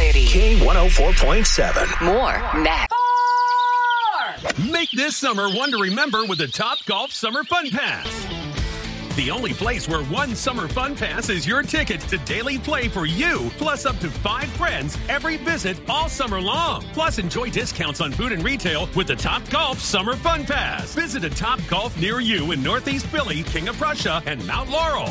variety. K104.7. More next. Make this summer one to remember with the Top Golf Summer Fun Pass. The only place where one summer fun pass is your ticket to daily play for you, plus up to 5 friends every visit all summer long. Plus enjoy discounts on food and retail with the Top Golf Summer Fun Pass. Visit a Top Golf near you in Northeast Philly, King of Prussia, and Mount Laurel.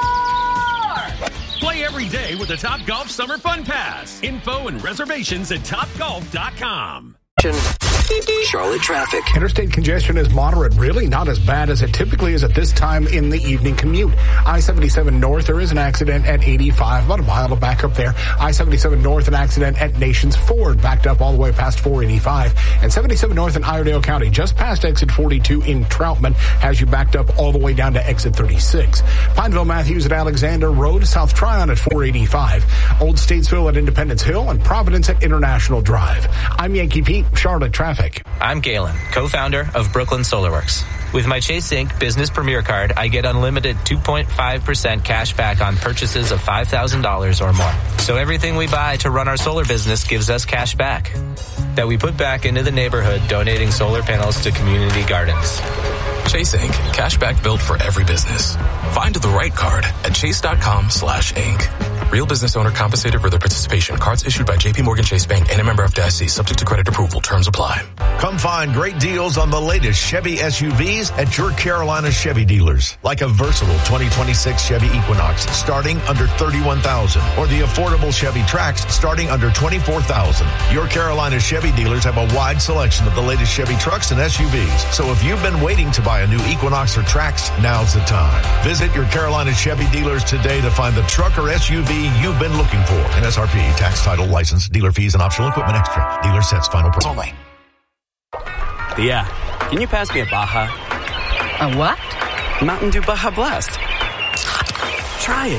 Play every day with the Top Golf Summer Fun Pass. Info and reservations at topgolf.com. Charlotte traffic. Interstate congestion is moderate, really not as bad as it typically is at this time in the evening commute. I-77 North, there is an accident at 85, about a mile of backup there. I-77 North, an accident at Nations Ford, backed up all the way past 485. And 77 North in Iredale County, just past exit 42 in Troutman, has you backed up all the way down to exit 36. Pineville Matthews at Alexander Road, South Tryon at 485. Old Statesville at Independence Hill, and Providence at International Drive. I'm Yankee Pete, Charlotte traffic. I'm Galen, co-founder of Brooklyn SolarWorks. With my Chase Inc. Business Premier Card, I get unlimited 2.5% cash back on purchases of $5,000 or more. So everything we buy to run our solar business gives us cash back that we put back into the neighborhood, donating solar panels to community gardens. Chase Inc. Cashback built for every business. Find the right card at chase.com/Inc. Real business owner compensated for their participation. Cards issued by J.P. Morgan Chase Bank and a member of FDIC. Subject to credit approval. Terms apply. Come find great deals on the latest Chevy SUVs at your Carolina Chevy dealers. Like a versatile 2026 Chevy Equinox starting under $31,000, or the affordable Chevy Trax starting under $24,000. Your Carolina Chevy dealers have a wide selection of the latest Chevy trucks and SUVs. So if you've been waiting to buy a new Equinox or Trax, now's the time. Visit your Carolina Chevy dealers today to find the truck or SUV you've been looking for. MSRP, tax, title, license, dealer fees, and optional equipment extra. Dealer sets final price only. Yeah. Can you pass me a Baja? A what? Mountain Dew Baja Blast. Try it.